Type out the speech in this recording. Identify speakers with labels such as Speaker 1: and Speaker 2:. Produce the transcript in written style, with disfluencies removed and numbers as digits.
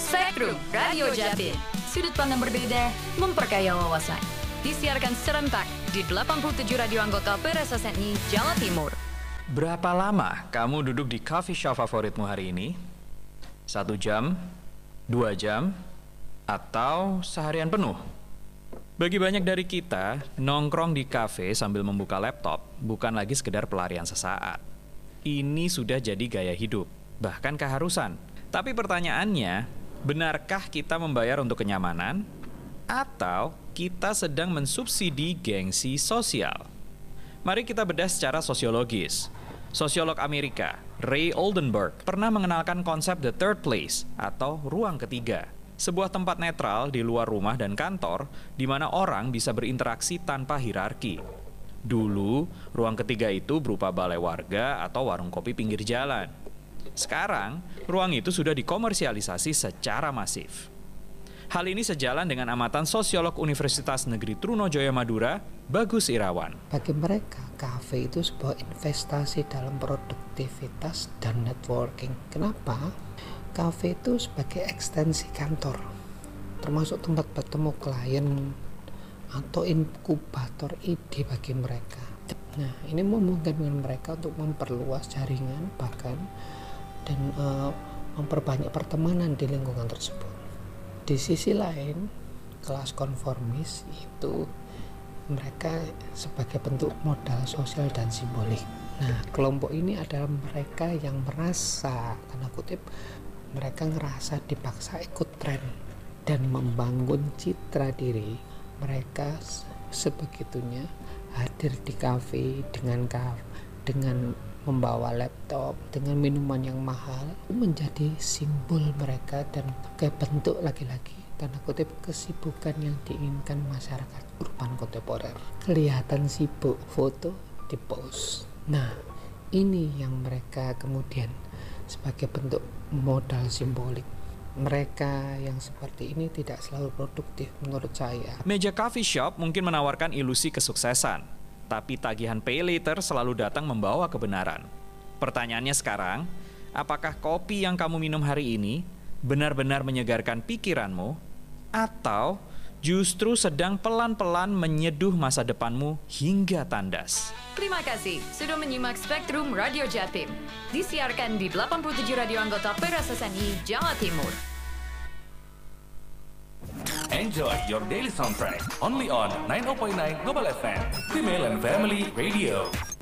Speaker 1: Spektrum Radio Jatim. Sudut pandang berbeda, memperkaya wawasan. Disiarkan serentak di 87 radio anggota PRSSNI Jawa Timur.
Speaker 2: Berapa lama kamu duduk di coffee shop favoritmu hari ini? 1 jam? 2 jam? Atau seharian penuh? Bagi banyak dari kita, nongkrong di kafe sambil membuka laptop bukan lagi sekedar pelarian sesaat. Ini sudah jadi gaya hidup, bahkan keharusan. Tapi pertanyaannya, benarkah kita membayar untuk kenyamanan? Atau kita sedang mensubsidi gengsi sosial? Mari kita bedah secara sosiologis. Sosiolog Amerika, Ray Oldenburg, pernah mengenalkan konsep the third place atau ruang ketiga. Sebuah tempat netral di luar rumah dan kantor di mana orang bisa berinteraksi tanpa hierarki. Dulu, ruang ketiga itu berupa balai warga atau warung kopi pinggir jalan. Sekarang, ruang itu sudah dikomersialisasi secara masif. Hal ini sejalan dengan amatan sosiolog Universitas Negeri Trunojoyo Madura, Bagus Irawan.
Speaker 3: Bagi mereka, kafe itu sebuah investasi dalam produktivitas dan networking. Kenapa? Kafe itu sebagai ekstensi kantor, termasuk tempat bertemu klien atau inkubator ide bagi mereka. Nah, ini memungkinkan mereka untuk memperluas jaringan bahkan dan memperbanyak pertemanan di lingkungan tersebut. Di sisi lain, kelas konformis itu mereka sebagai bentuk modal sosial dan simbolik. Nah, kelompok ini adalah mereka yang merasa, tanda kutip, mereka ngerasa dipaksa ikut tren dan membangun citra diri. Mereka sebegitunya hadir di kafe dengan membawa laptop, dengan minuman yang mahal, menjadi simbol mereka dan sebagai bentuk lagi-lagi tanda kutip kesibukan yang diinginkan masyarakat urban kontemporer. Kelihatan sibuk, foto di post. Nah, ini yang mereka kemudian sebagai bentuk modal simbolik. Mereka yang seperti ini tidak selalu produktif menurut saya.
Speaker 2: Meja coffee shop mungkin menawarkan ilusi kesuksesan, tapi tagihan pay later selalu datang membawa kebenaran. Pertanyaannya sekarang, apakah kopi yang kamu minum hari ini benar-benar menyegarkan pikiranmu, atau justru sedang pelan-pelan menyeduh masa depanmu hingga tandas?
Speaker 1: Terima kasih sudah menyimak Spektrum Radio Jatim. Disiarkan di 87 radio anggota PRSSNI Jawa Timur.
Speaker 4: Enjoy your daily soundtrack only on 90.9 Global FM, Female and Family Radio.